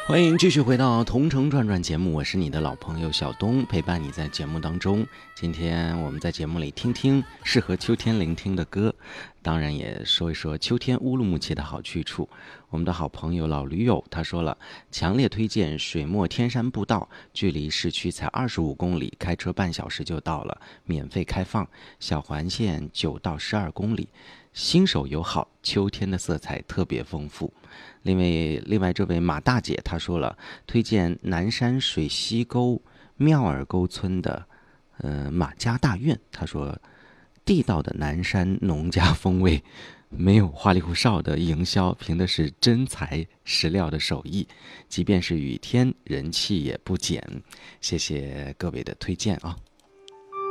欢迎继续回到同城转转节目，我是你的老朋友小东，陪伴你在节目当中。今天我们在节目里听听适合秋天聆听的歌，当然也说一说秋天乌鲁木齐的好去处。我们的好朋友老驴友他说了，强烈推荐水墨天山步道，距离市区才25公里，开车半小时就到了，免费开放，小环线9到12公里，新手友好，秋天的色彩特别丰富。另外这位马大姐她说了，推荐南山水西沟妙尔沟村的马家大院。她说地道的南山农家风味，没有花里胡哨的营销，凭的是真材实料的手艺，即便是雨天人气也不减。谢谢各位的推荐啊。